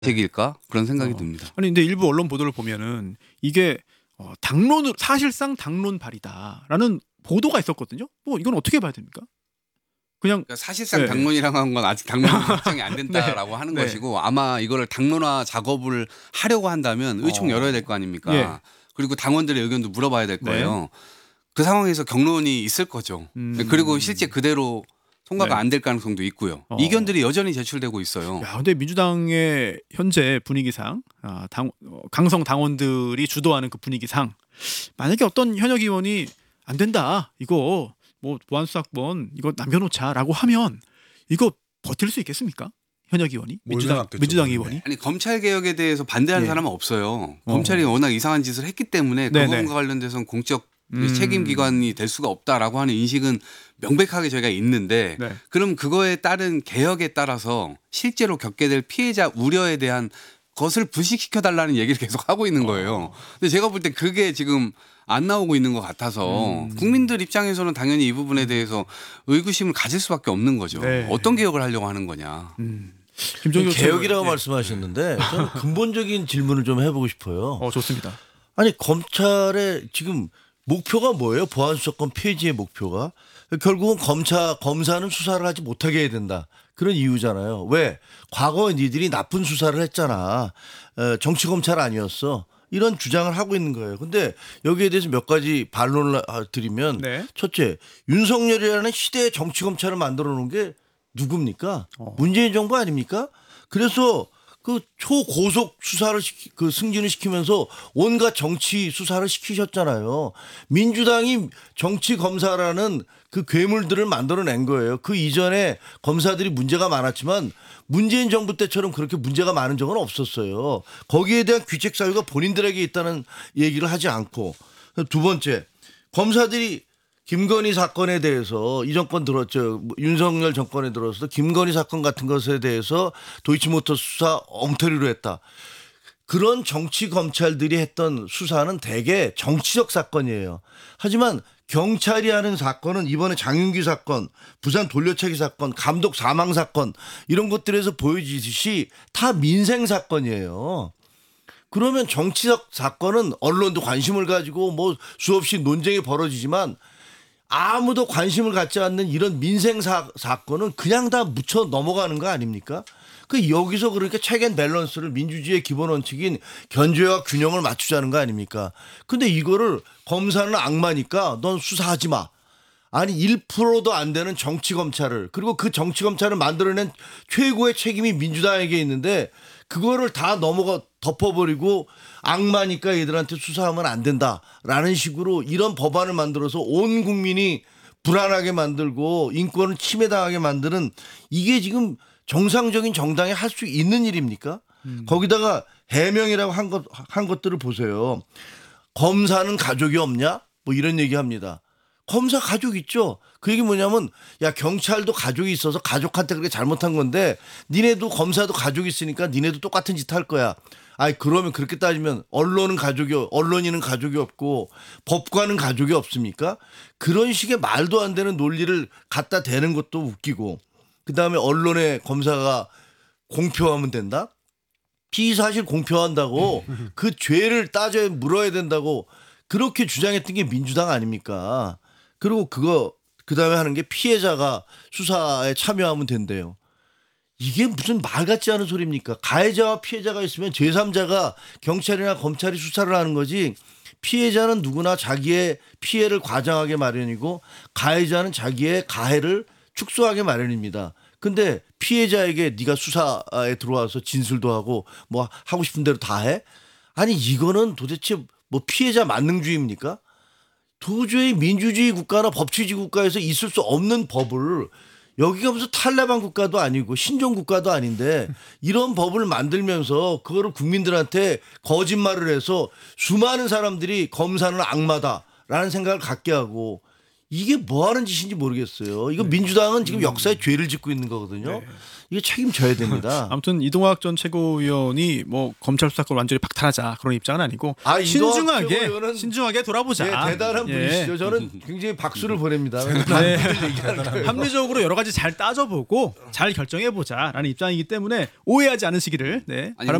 책일까 그런 생각이 듭니다. 아니 근데 일부 언론 보도를 보면은 이게 당론 사실상 당론발이다라는 보도가 있었거든요. 뭐 이건 어떻게 봐야 됩니까? 그냥 그러니까 사실상 네. 당론이라고 하는 건 아직 당론 확정이 안 된다라고 하는 네. 것이고 아마 이거를 당론화 작업을 하려고 한다면 의총 열어야 될 거 아닙니까? 예. 그리고 당원들의 의견도 물어봐야 될 거예요. 그 상황에서 경론이 있을 거죠. 그리고 실제 그대로 통과가 안 될 가능성도 있고요. 이견들이 여전히 제출되고 있어요. 야, 근데 민주당의 현재 분위기상 강성 당원들이 주도하는 그 분위기상 만약에 어떤 현역 의원이 안 된다 이거 뭐 보안수사권 이거 남겨놓자라고 하면 이거 버틸 수 있겠습니까? 현역 의원이 민주당 의원이 아니 검찰 개혁에 대해서 반대하는 사람은 없어요. 검찰이 워낙 이상한 짓을 했기 때문에 그 부분과 관련돼서는 공적 책임 기관이 될 수가 없다라고 하는 인식은 명백하게 저희가 있는데 그럼 그거에 따른 개혁에 따라서 실제로 겪게 될 피해자 우려에 대한 것을 불식시켜 달라는 얘기를 계속 하고 있는 거예요. 근데 제가 볼 때 그게 지금 안 나오고 있는 것 같아서 국민들 입장에서는 당연히 이 부분에 대해서 의구심을 가질 수밖에 없는 거죠. 어떤 개혁을 하려고 하는 거냐. 개혁이라고 말씀하셨는데 저는 근본적인 질문을 좀 해보고 싶어요. 좋습니다. 아니 검찰의 지금 목표가 뭐예요? 보안수사권 폐지의 목표가 결국은 검사는 수사를 하지 못하게 해야 된다. 그런 이유잖아요. 왜? 과거에 니들이 나쁜 수사를 했잖아. 정치 검찰 아니었어. 이런 주장을 하고 있는 거예요. 근데 여기에 대해서 몇 가지 반론을 드리면 첫째, 윤석열이라는 시대의 정치 검찰을 만들어 놓은 게 누굽니까? 문재인 정부 아닙니까? 그래서 그 초고속 수사를 승진을 시키면서 온갖 정치 수사를 시키셨잖아요. 민주당이 정치 검사라는 그 괴물들을 만들어낸 거예요. 그 이전에 검사들이 문제가 많았지만 문재인 정부 때처럼 그렇게 문제가 많은 적은 없었어요. 거기에 대한 귀책 사유가 본인들에게 있다는 얘기를 하지 않고 두 번째, 검사들이 김건희 사건에 대해서 이 정권 들었죠. 윤석열 정권에 들어서 김건희 사건 같은 것에 대해서 도이치모터 수사 엉터리로 했다. 그런 정치 검찰들이 했던 수사는 대개 정치적 사건이에요. 하지만 경찰이 하는 사건은 이번에 장윤기 사건, 부산 돌려차기 사건, 감독 사망 사건 이런 것들에서 보여지듯이 다 민생 사건이에요. 그러면 정치적 사건은 언론도 관심을 가지고 뭐 수없이 논쟁이 벌어지지만 아무도 관심을 갖지 않는 이런 민생 사건은 그냥 다 묻혀 넘어가는 거 아닙니까? 그 여기서 그렇게 체계 밸런스를 민주주의의 기본 원칙인 견제와 균형을 맞추자는 거 아닙니까? 근데 이거를 검사는 악마니까 넌 수사하지 마. 아니 1%도 안 되는 정치 검찰을 그리고 그 정치 검찰을 만들어낸 최고의 책임이 민주당에게 있는데 그거를 다 덮어버리고 악마니까 얘들한테 수사하면 안 된다라는 식으로 이런 법안을 만들어서 온 국민이 불안하게 만들고 인권을 침해당하게 만드는 이게 지금 정상적인 정당이 할 수 있는 일입니까? 거기다가 해명이라고 한 것들을 보세요. 검사는 가족이 없냐? 뭐 이런 얘기합니다. 검사 가족 있죠. 그 얘기 뭐냐면 야 경찰도 가족이 있어서 가족한테 그렇게 잘못한 건데 니네도 검사도 가족이 있으니까 니네도 똑같은 짓 할 거야. 아니 그러면 그렇게 따지면 언론인은 가족이 없고 법관은 가족이 없습니까? 그런 식의 말도 안 되는 논리를 갖다 대는 것도 웃기고 그다음에 언론에 검사가 공표하면 된다? 피의사실 공표한다고 그 죄를 따져 물어야 된다고 그렇게 주장했던 게 민주당 아닙니까? 그리고 그다음에 하는 게 피해자가 수사에 참여하면 된대요. 이게 무슨 말 같지 않은 소리입니까? 가해자와 피해자가 있으면 제3자가 경찰이나 검찰이 수사를 하는 거지 피해자는 누구나 자기의 피해를 과장하게 마련이고 가해자는 자기의 가해를 축소하게 마련입니다. 근데 피해자에게 네가 수사에 들어와서 진술도 하고 뭐 하고 싶은 대로 다 해? 아니 이거는 도대체 뭐 피해자 만능주의입니까? 도저히 민주주의 국가나 법치주의 국가에서 있을 수 없는 법을 여기가 무슨 탈레반 국가도 아니고 신종 국가도 아닌데 이런 법을 만들면서 그거를 국민들한테 거짓말을 해서 수많은 사람들이 검사는 악마다라는 생각을 갖게 하고 이게 뭐 하는 짓인지 모르겠어요. 이거 민주당은 지금 역사에 죄를 짓고 있는 거거든요. 이게 책임져야 됩니다. 아무튼 이동학 전 최고위원이 뭐 검찰 수사권 완전히 박탈하자 그런 입장은 아니고 신중하게 돌아보자. 예, 대단한 분이시죠. 저는 굉장히 박수를 보냅니다. 합리적으로 여러 가지 잘 따져보고 잘 결정해보자라는 입장이기 때문에 오해하지 않으시기를